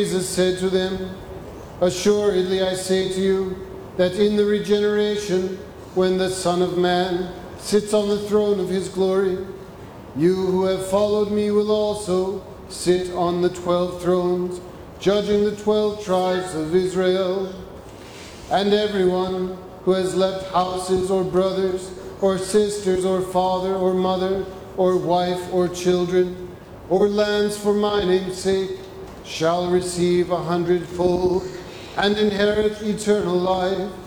Jesus said to them, "Assuredly I say to you, that in the regeneration, when the Son of Man sits on the throne of his glory, you who have followed me will also sit on the 12 thrones, judging the 12 tribes of Israel. And everyone who has left houses or brothers or sisters or father or mother or wife or children or lands for my name's sake shall receive 100-fold and inherit eternal life.